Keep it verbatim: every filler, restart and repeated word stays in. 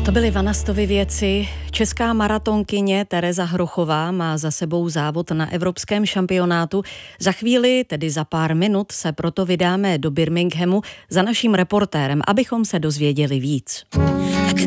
To byly Vanastovy věci. Česká maratonkyně Tereza Hrochová má za sebou závod na evropském šampionátu. Za chvíli, tedy za pár minut, se proto vydáme do Birminghamu za naším reportérem, abychom se dozvěděli víc.